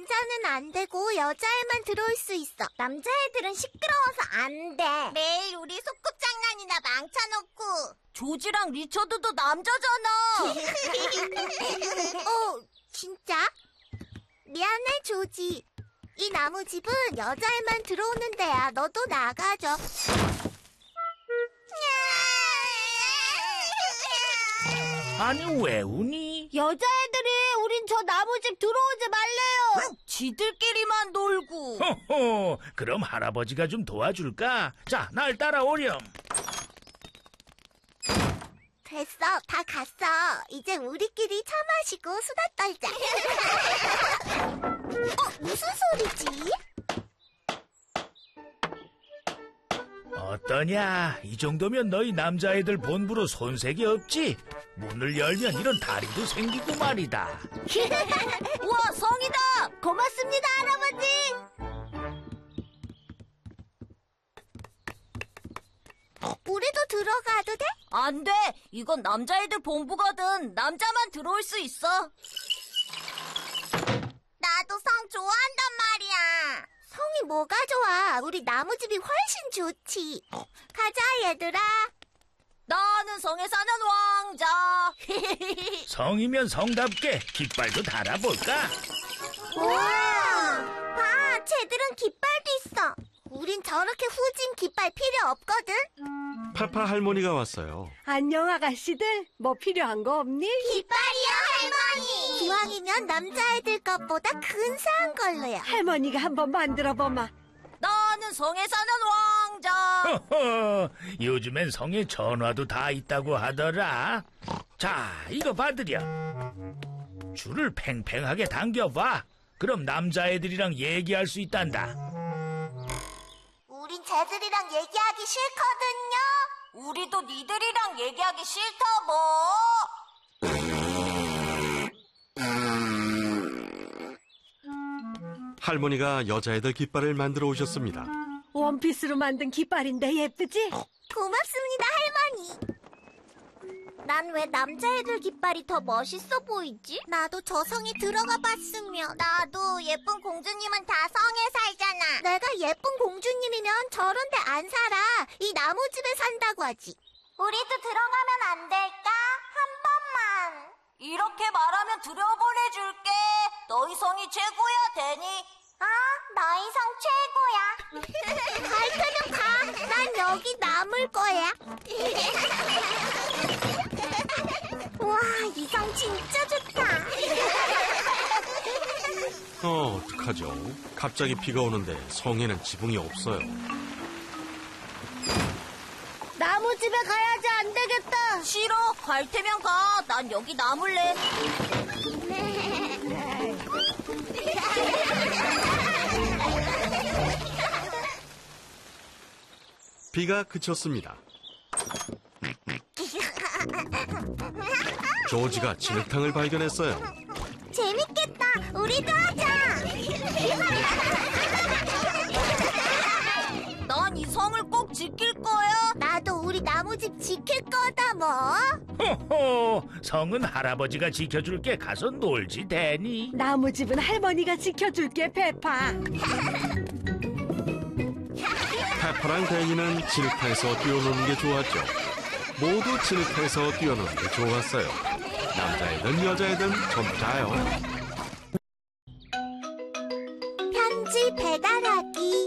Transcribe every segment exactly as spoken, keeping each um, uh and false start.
남자는 안 되고 여자애만 들어올 수 있어. 남자애들은 시끄러워서 안 돼. 매일 우리 소꿉장난이나 망쳐놓고. 조지랑 리처드도 남자잖아. 어, 진짜? 미안해, 조지. 이 나무집은 여자애만 들어오는 데야. 너도 나가줘. 아니, 왜 우니? 여자애들이 우린 저 나무집 들어오지 말래요. 지들끼리만 놀고. 호호, 그럼 할아버지가 좀 도와줄까? 자, 날 따라오렴. 됐어, 다 갔어. 이제 우리끼리 차 마시고 수다 떨자. 어, 무슨 소리지? 어떠냐? 이 정도면 너희 남자애들 본부로 손색이 없지? 문을 열면 이런 다리도 생기고 말이다. 우와, 성이다. 고맙습니다, 할아버지. 우리도 들어가도 돼? 안 돼. 이건 남자애들 본부거든. 남자만 들어올 수 있어. 나도 성 좋아한단 말이야. 성이 뭐가 좋아? 우리 나무집이 훨씬 좋지. 가자, 얘들아. 나는 성에 사는 왕자. 성이면 성답게 깃발도 달아볼까? 우와! 봐, 쟤들은 깃발도 있어. 우린 저렇게 후진 깃발 필요 없거든. 페파 할머니가 왔어요. 안녕, 아가씨들. 뭐 필요한 거 없니? 깃발이요, 할머니. 기왕이면 남자애들 것보다 근사한 걸로요. 할머니가 한번 만들어보마. 나는 성에 사는 왕자. 허허, 요즘엔 성에 전화도 다 있다고 하더라. 자, 이거 받으렴. 줄을 팽팽하게 당겨봐. 그럼 남자애들이랑 얘기할 수 있단다. 우린 쟤들이랑 얘기하기 싫거든요. 우리도 니들이랑 얘기하기 싫다 뭐. 할머니가 여자애들 깃발을 만들어 오셨습니다. 원피스로 만든 깃발인데 예쁘지? 고맙습니다, 할머니. 난 왜 남자애들 깃발이 더 멋있어 보이지? 나도 저 성에 들어가 봤으면. 나도 예쁜 공주님은 다 성에 살잖아. 내가 예쁜 공주님이면 저런 데 안 살아. 이 나무집에 산다고 하지. 우리도 들어가면 안 될까? 한 번만. 이렇게 말하면 들여보내줄게. 너희 성이 최고야, 데니. 아, 너희 성 최고야. 갈 테면 가. 난 여기 남을 거야. 와, 이 성 진짜 좋다. 어, 어떡하죠? 갑자기 비가 오는데 성에는 지붕이 없어요. 나무집에 가야지. 안 되겠다. 싫어. 갈 테면 가. 난 여기 남을래. 비가 그쳤습니다. 조지가 진흙탕을 발견했어요. 재밌겠다. 우리도 하자. 난 이 성을 꼭 지킬 거야. 나도 우리 나무집 지킬 거다 뭐. 호호, 성은 할아버지가 지켜줄게. 가서 놀지, 데니. 나무집은 할머니가 지켜줄게, 페파. 페파랑 데니는 진흙탕에서 뛰어노는 게 좋았죠. 모두 진흙탕에서 뛰어노는 게 좋았어요. 남자애든 여자애든 전부 다요. 편지 배달하기.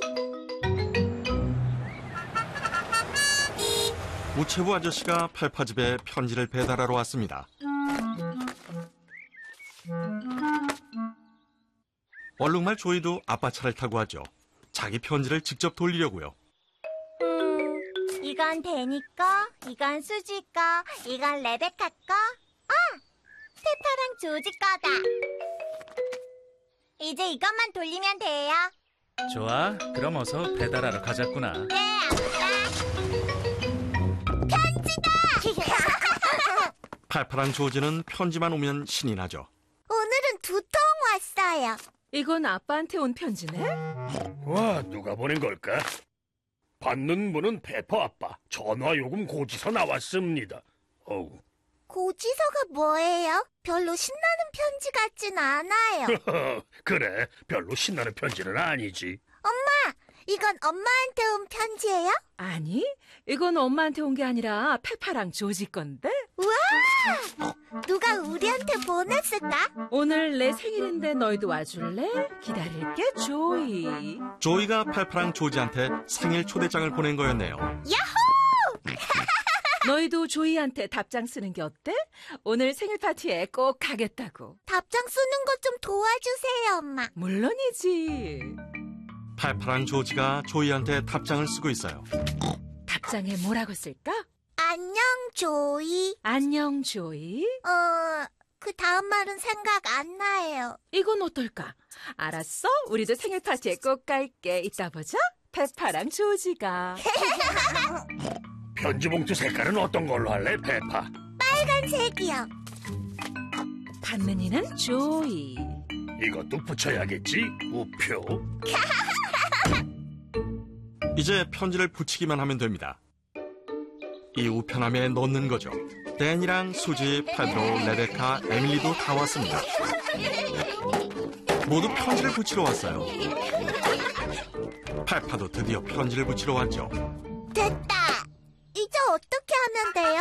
우체부 아저씨가 페파 집에 편지를 배달하러 왔습니다. 얼룩말 조이도 아빠 차를 타고 하죠. 자기 편지를 직접 돌리려고요. 음, 이건 데니 거, 이건 수지 거, 이건 레베카 거. 아, 페파랑 조지 거다. 이제 이것만 돌리면 돼요. 좋아, 그럼 어서 배달하러 가자꾸나. 네, 아빠. 편지다! 페파랑 조지는 편지만 오면 신이 나죠. 오늘은 두 통 왔어요. 이건 아빠한테 온 편지네? 와, 누가 보낸 걸까? 받는 분은 페퍼 아빠. 전화 요금 고지서 나왔습니다. 어우, 고지서가 뭐예요? 별로 신나는 편지 같진 않아요. 그래, 별로 신나는 편지는 아니지. 엄마, 이건 엄마한테 온 편지예요? 아니, 이건 엄마한테 온 게 아니라 페파랑 조지 건데? 우와! 누가 우리한테 보냈을까? 오늘 내 생일인데 너희도 와줄래? 기다릴게, 조이. 조이가 페파랑 조지한테 생일 초대장을 보낸 거였네요. 야호! 너희도 조이한테 답장 쓰는 게 어때? 오늘 생일 파티에 꼭 가겠다고. 답장 쓰는 것 좀 도와주세요, 엄마. 물론이지. 페파랑 조지가 조이한테 답장을 쓰고 있어요. 답장에 뭐라고 쓸까? 안녕, 조이. 안녕, 조이. 어, 그 다음 말은 생각 안 나요. 이건 어떨까? 알았어, 우리도 생일 파티에 꼭 갈게. 이따 보자. 페파랑 조지가. 편지 봉투 색깔은 어떤 걸로 할래, 페파? 빨간색이요. 받는 이는 조이. 이것도 붙여야겠지, 우표. 이제 편지를 붙이기만 하면 됩니다. 이 우편함에 넣는 거죠. 댄이랑 수지, 페드로, 레베카, 에밀리도 다 왔습니다. 모두 편지를 붙이러 왔어요. 페파도 드디어 편지를 붙이러 왔죠. 됐다. 이제 어떻게 하면 돼요?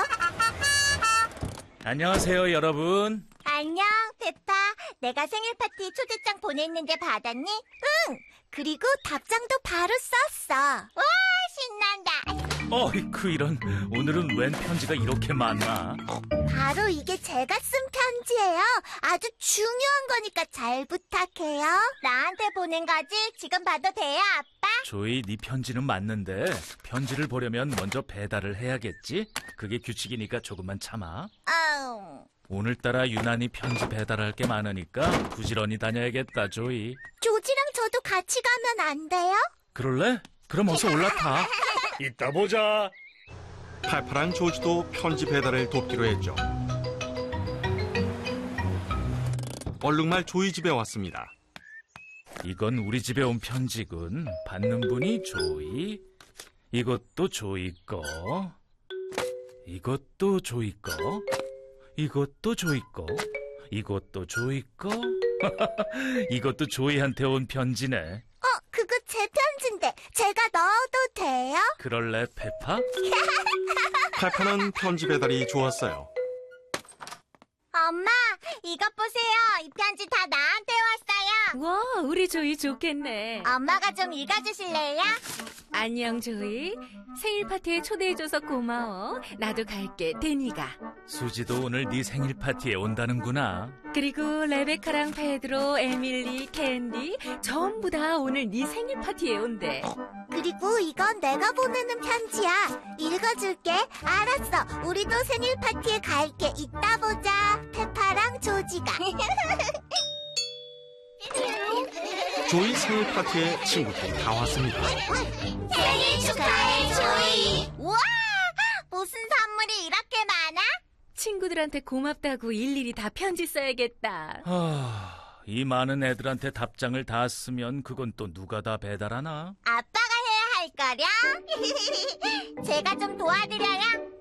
안녕하세요, 여러분. 안녕, 페파. 내가 생일 파티 초대장 보냈는데 받았니? 응. 그리고 답장도 바로 썼어. 와, 신난다. 어이쿠, 이런. 오늘은 웬 편지가 이렇게 많나? 바로 이게 제가 쓴 편지예요. 아주 중요한 거니까 잘 부탁해요. 나한테 보낸 거지? 지금 봐도 돼요, 아빠? 조이, 네 편지는 맞는데 편지를 보려면 먼저 배달을 해야겠지? 그게 규칙이니까 조금만 참아. 음. 오늘따라 유난히 편지 배달할 게 많으니까 부지런히 다녀야겠다, 조이. 조지랑 저도 같이 가면 안 돼요? 그럴래? 그럼 어서 올라타. 이따 보자. 페파랑 조지도 편지 배달을 돕기로 했죠. 얼룩말 조이 집에 왔습니다. 이건 우리 집에 온 편지군. 받는 분이 조이. 이것도 조이 거. 이것도 조이 거. 이것도 조이 거. 이것도 조이 거. 이것도 조이한테 온 편지네. 어, 그거 제 편지인데 제가 넣어도 돼요? 그럴래, 페파? 페파는 편지 배달이 좋았어요. 엄마, 이것 보세요. 이 편지 다 나한테 왔어요. 와, 우리 조이 좋겠네. 엄마가 좀 읽어주실래요? 안녕, 조이. 생일 파티에 초대해줘서 고마워. 나도 갈게, 데니가. 수지도 오늘 네 생일 파티에 온다는구나. 그리고 레베카랑 페드로, 에밀리, 캔디 전부 다 오늘 네 생일 파티에 온대. 그리고 이건 내가 보내는 편지야. 읽어줄게. 알았어. 우리도 생일 파티에 갈게. 이따 보자. 페파랑 조지가. 조이 생일 파티에 친구들이 다 왔습니다. 생일 축하해, 조이. 우와! 무슨 선물이 이렇게 많아? 친구들한테 고맙다고 일일이 다 편지 써야겠다. 아, 이 많은 애들한테 답장을 다 쓰면 그건 또 누가 다 배달하나? 아빠가 해야 할 거려? 제가 좀 도와드려요?